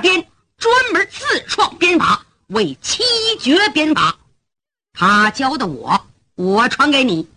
鞭，专门自创鞭法，为七绝鞭法。他教的我传给你。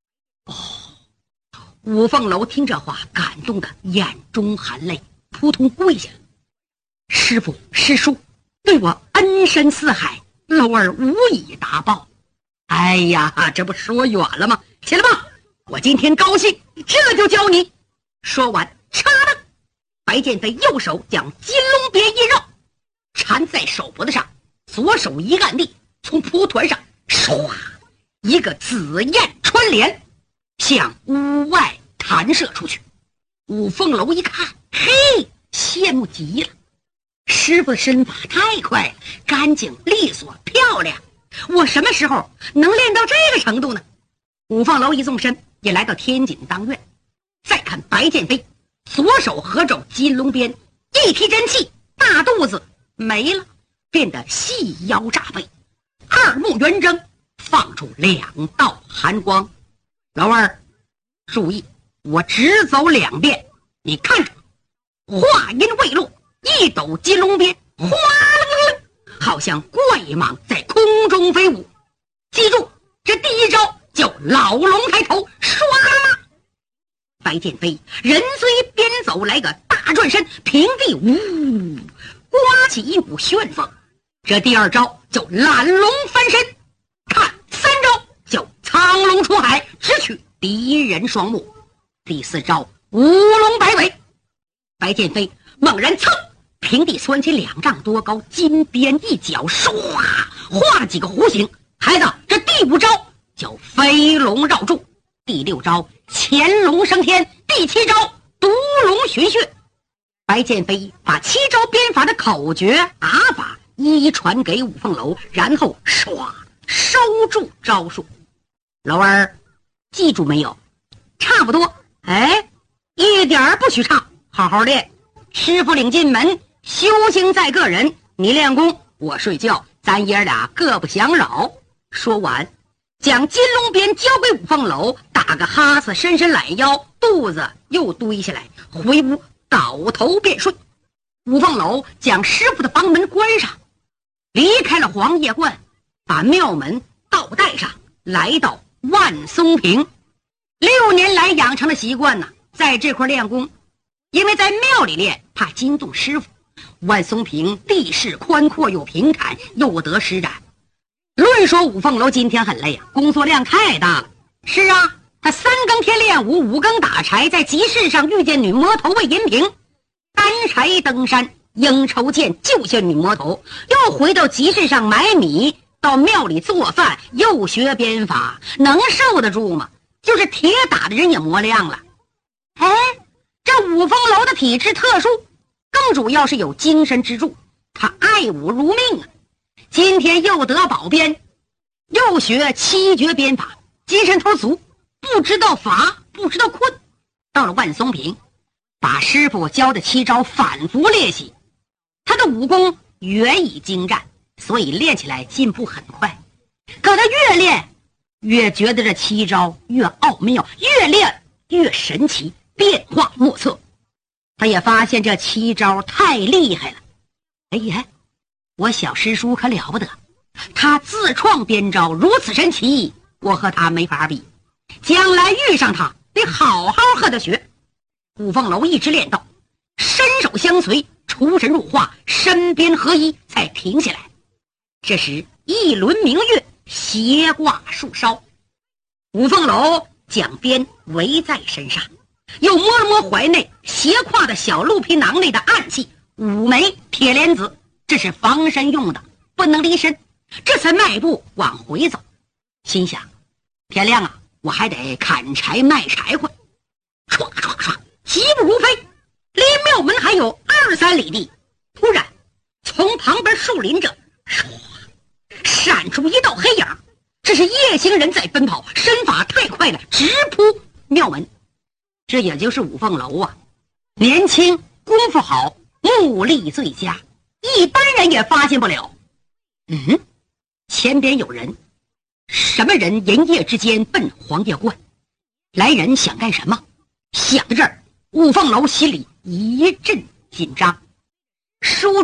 五凤楼听这话，感动的眼中含泪，扑通跪下了。师父师叔对我恩深似海，楼儿无以答报。哎呀，这不说远了吗？起来吧，我今天高兴，这就教你。说完，嚓的，白剑飞右手将金龙鞭一绕，缠在手脖子上，左手一按力，从蒲团上唰一个紫焰穿连，向屋外弹射出去。五凤楼一看，嘿，羡慕极了。师傅的身法太快了，干净利索漂亮，我什么时候能练到这个程度呢？五凤楼一纵身也来到天锦当院，再看白剑飞左手合肘金龙鞭，一提真气，大肚子没了，变得细腰炸背，二目圆睁，放出两道寒光。老二注意，我只走2遍，你看着。话音未落，一抖金龙鞭，哗啦啦，好像怪蟒在空中飞舞。记住，这第一招叫老龙抬头，唰啦！白剑飞人随鞭走，来个大转身，平地呜刮起一股旋风。这第二招叫懒龙翻身，看3招叫苍龙出海，直取敌人双目。第4招五龙摆尾。白剑飞猛然蹭，平地窜起2丈多高，金鞭一脚，唰画了几个弧形。孩子，这第5招叫飞龙绕柱，第6招潜龙升天，第7招毒龙寻穴。白剑飞把7招鞭法的口诀打法一传给五凤楼，然后唰收住招数。老二记住没有？差不多，哎，一点不许差，好好练。师傅领进门，修行在个人，你练功，我睡觉，咱爷俩各不相扰。说完，将金龙鞭交给五凤楼，打个哈子，伸伸懒腰，肚子又堆下来，回屋倒头便睡。五凤楼将师傅的房门关上，离开了黄叶观，把庙门倒带上，来到万松坪。6年来养成的习惯呢，在这块练功，因为在庙里练怕惊动师傅。万松坪地势宽阔又平坦，又得施展。论说五凤楼今天很累啊，工作量太大了。是啊，他3更天练武，5更打柴，在集市上遇见女魔头魏银平，担柴登山，应酬见救下女魔头，又回到集市上买米，到庙里做饭，又学鞭法，能受得住吗？就是铁打的人也磨亮了。哎，这五凤楼的体质特殊，更主要是有精神支柱，他爱武如命啊。今天又得宝鞭，又学7绝鞭法，精神头足，不知道乏，不知道困。到了万松坪，把师傅教的7招反复练习，他的武功远已精湛，所以练起来进步很快。可他越练越觉得这7招越奥妙，越练越神奇，变化莫测。他也发现这7招太厉害了。哎呀，我小师叔可了不得，他自创鞭招如此神奇，我和他没法比。将来遇上他，得好好和他学。五凤楼一直练到身手相随，出神入化，身边合一，才停下来。这时一轮明月斜挂树梢，五凤楼将鞭围在身上，又摸了摸怀内斜挎的小鹿皮囊内的暗器5枚铁莲子，这是防身用的，不能离身。这才迈步往回走，心想天亮啊，我还得砍柴卖柴火。唰唰唰，疾步如飞，离庙门还有2-3里地。突然从旁边树林着唰闪出一道黑影，这是夜行人在奔跑，身法太快了，直扑庙门。这也就是五凤楼啊，年轻，功夫好，目力最佳，一般人也发现不了。前边有人，什么人连夜之间奔黄叶观？来人想干什么？想到这儿，五凤楼心里一阵紧张。书